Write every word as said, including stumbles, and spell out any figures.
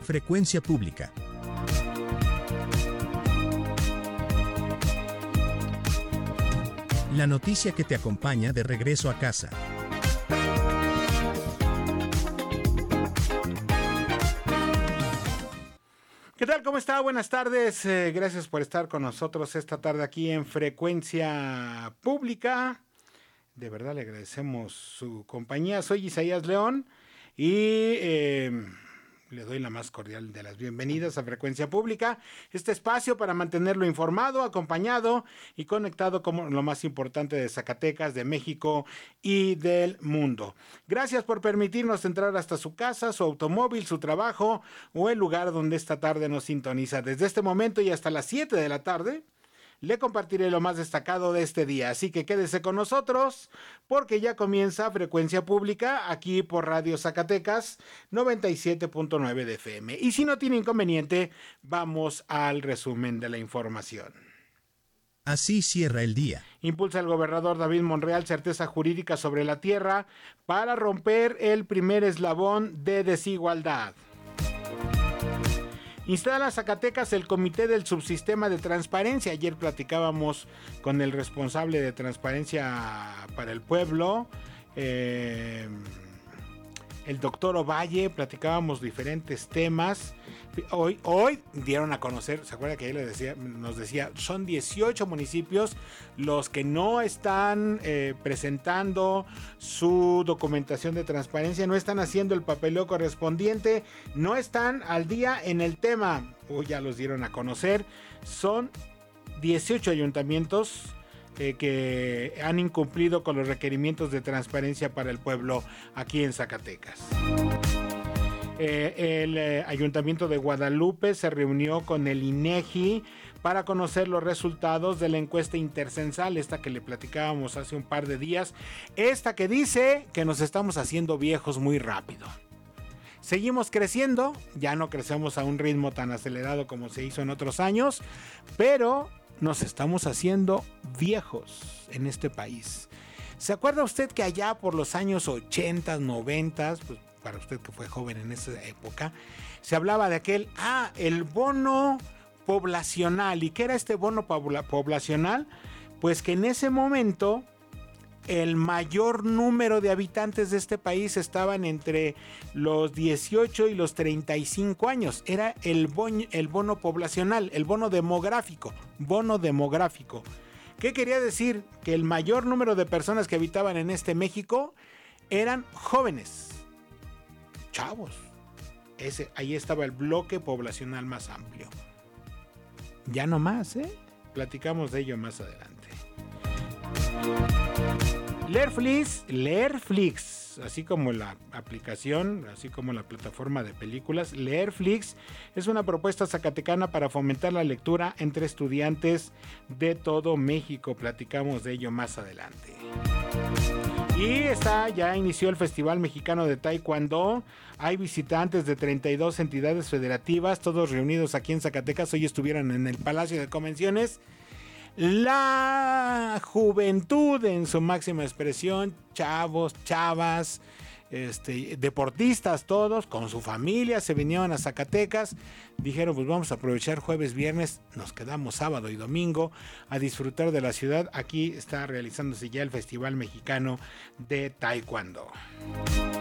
Frecuencia Pública. La noticia que te acompaña de regreso a casa. ¿Qué tal? ¿Cómo está? Buenas tardes. Eh, gracias por estar con nosotros esta tarde aquí en Frecuencia Pública. De verdad le agradecemos su compañía. Soy Isaías León y eh, le doy la más cordial de las bienvenidas a Frecuencia Pública, este espacio para mantenerlo informado, acompañado y conectado con lo más importante de Zacatecas, de México y del mundo. Gracias por permitirnos entrar hasta su casa, su automóvil, su trabajo o el lugar donde esta tarde nos sintoniza. Desde este momento y hasta las siete de la tarde, le compartiré lo más destacado de este día, así que quédese con nosotros porque ya comienza Frecuencia Pública aquí por Radio Zacatecas noventa y siete punto nueve de F M. Y si no tiene inconveniente, vamos al resumen de la información. Así cierra el día. Impulsa el gobernador David Monreal certeza jurídica sobre la tierra para romper el primer eslabón de desigualdad. Instala Zacatecas el Comité del Subsistema de Transparencia. Ayer platicábamos con el responsable de Transparencia para el Pueblo, eh, el doctor Ovalle, platicábamos diferentes temas. Hoy, hoy dieron a conocer, ¿se acuerda que ayer le decía, nos decía, son dieciocho municipios los que no están eh, presentando su documentación de transparencia, no están haciendo el papeleo correspondiente, no están al día en el tema? Hoy ya los dieron a conocer, son dieciocho ayuntamientos Eh, que han incumplido con los requerimientos de transparencia para el pueblo aquí en Zacatecas. Eh, el eh, Ayuntamiento de Guadalupe se reunió con el INEGI para conocer los resultados de la encuesta intercensal, esta que le platicábamos hace un par de días, esta que dice que nos estamos haciendo viejos muy rápido. Seguimos creciendo, ya no crecemos a un ritmo tan acelerado como se hizo en otros años, pero nos estamos haciendo viejos en este país. ¿Se acuerda usted que allá por los años ochenta, noventa, pues para usted que fue joven en esa época, se hablaba de aquel, ah, el bono poblacional? ¿Y qué era este bono pobla- poblacional? Pues que en ese momento el mayor número de habitantes de este país estaban entre los dieciocho y los treinta y cinco años. Era el bono, el bono poblacional, el bono demográfico, bono demográfico. ¿Qué quería decir? Que el mayor número de personas que habitaban en este México eran jóvenes, chavos. Ese, ahí estaba el bloque poblacional más amplio. Ya no más, ¿eh? Platicamos de ello más adelante. Leerflix, Leerflix, así como la aplicación, así como la plataforma de películas, Leerflix es una propuesta zacatecana para fomentar la lectura entre estudiantes de todo México. Platicamos de ello más adelante. Y está, ya inició el Festival Mexicano de Taekwondo. Hay visitantes de treinta y dos entidades federativas, todos reunidos aquí en Zacatecas. Hoy estuvieron en el Palacio de Convenciones. La juventud en su máxima expresión, chavos, chavas, este, deportistas todos, con su familia, se vinieron a Zacatecas, dijeron pues vamos a aprovechar jueves, viernes, nos quedamos sábado y domingo a disfrutar de la ciudad. Aquí está realizándose ya el Festival Mexicano de Taekwondo.